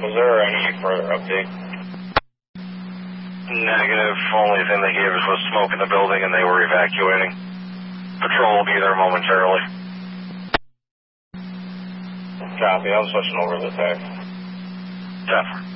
Was there any further update? Negative. Only thing they gave us was smoke in the building and they were evacuating. Patrol will be there momentarily. Copy. I'm switching over to the tech. Definitely.